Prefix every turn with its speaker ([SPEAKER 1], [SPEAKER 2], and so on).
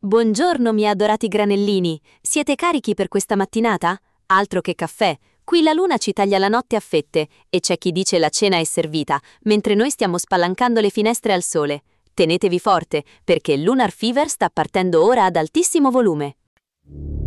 [SPEAKER 1] Buongiorno, miei adorati granellini. Siete carichi per questa mattinata? Altro che caffè. Qui la luna ci taglia la notte a fette e c'è chi dice la cena è servita, mentre noi stiamo spalancando le finestre al sole. Tenetevi forte, perché il Lunar Fever sta partendo ora ad altissimo volume.